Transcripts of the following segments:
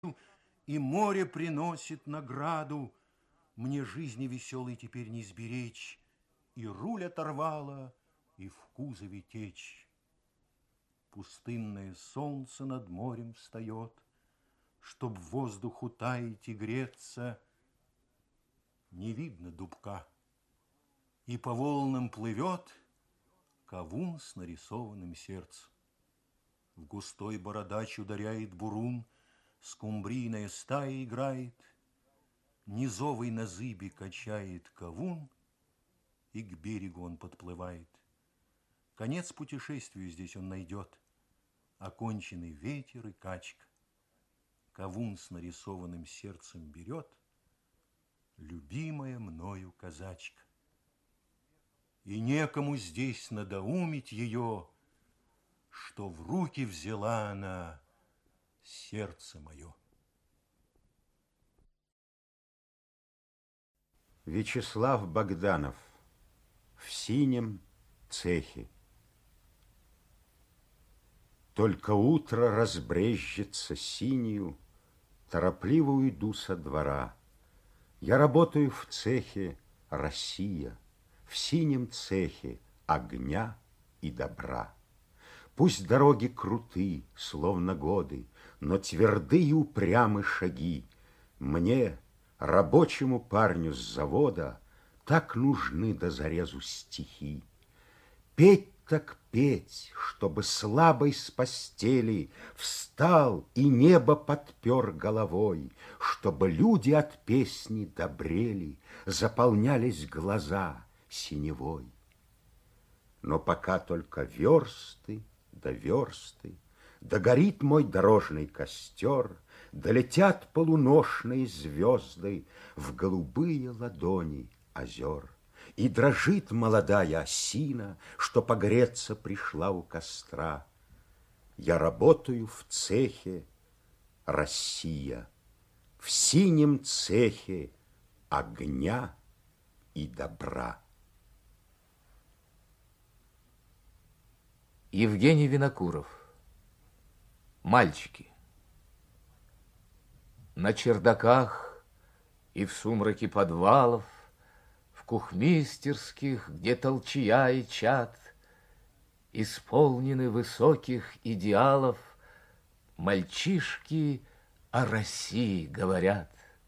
и море приносит награду. Мне жизни веселой теперь не сберечь, и руль оторвала, и в кузове течь. Пустынное солнце над морем встает, чтоб воздуху таять и греться. Не видно дубка, и по волнам плывет кавун с нарисованным сердцем. В густой бородач ударяет бурун, скумбрийная стая играет, низовый на зыбе качает кавун, и к берегу он подплывает. Конец путешествию здесь он найдет, оконченный ветер и качка. Кавун с нарисованным сердцем берет любимая мною казачка. И некому здесь надоумить ее, что в руки взяла она сердце мое. Вячеслав Богданов. В синем цехе. Только утро разбрезжится синюю, торопливо уйду со двора. Я работаю в цехе Россия, в синем цехе огня и добра. Пусть дороги круты, словно годы, но тверды и упрямы шаги. Мне, рабочему парню с завода, так нужны до зарезу стихи. Петь так петь, чтобы слабый с постели встал и небо подпер головой, чтобы люди от песни добрели, заполнялись глаза синевой. Но пока только версты да версты, догорит мой дорожный костер, долетят полуношные звезды в голубые ладони озер. И дрожит молодая осина, что погреться пришла у костра. Я работаю в цехе Россия, в синем цехе огня и добра. Евгений Винокуров. Мальчики. На чердаках и в сумраке подвалов, в кухмистерских, где толчья и чад, исполнены высоких идеалов, мальчишки о России говорят.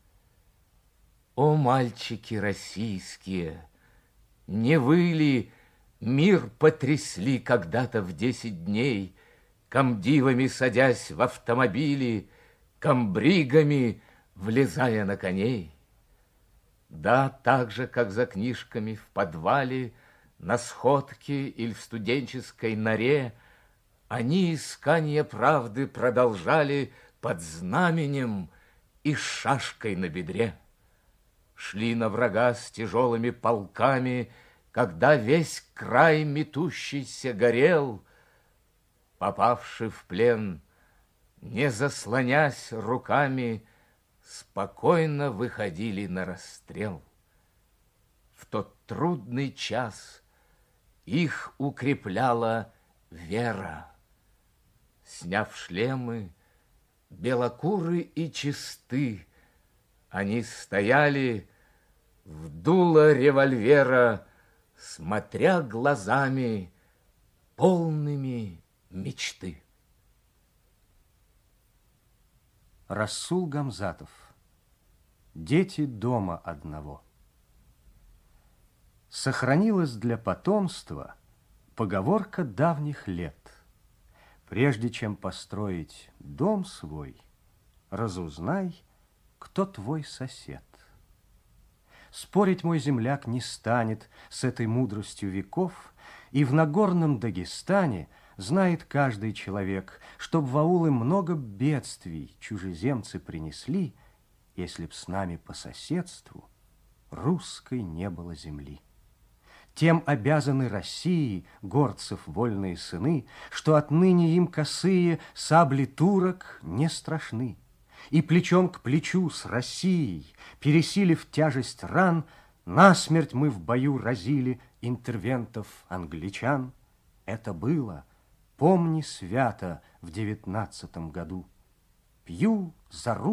О, мальчики российские, не вы ли мир потрясли когда-то в 10 дней, комдивами садясь в автомобили, комбригами влезая на коней? Да, так же, как за книжками в подвале, на сходке или в студенческой норе, они искание правды продолжали под знаменем и шашкой на бедре. Шли на врага с тяжелыми полками, когда весь край метущийся горел, попавший в плен, не заслонясь руками, спокойно выходили на расстрел. В тот трудный час их укрепляла вера. Сняв шлемы, белокуры и чисты, они стояли в дуло револьвера, смотря глазами, полными мечты. Расул Гамзатов. Дети дома одного. Сохранилась для потомства поговорка давних лет. Прежде чем построить дом свой, разузнай, кто твой сосед. Спорить мой земляк не станет с этой мудростью веков, и в Нагорном Дагестане знает каждый человек, чтоб в аулы много бедствий чужеземцы принесли, если б с нами по соседству русской не было земли. Тем обязаны России, горцев вольные сыны, что отныне им косые сабли турок не страшны. И плечом к плечу с Россией, пересилив тяжесть ран, насмерть мы в бою разили интервентов англичан. Это было, помни свято, в 19 году. Пью за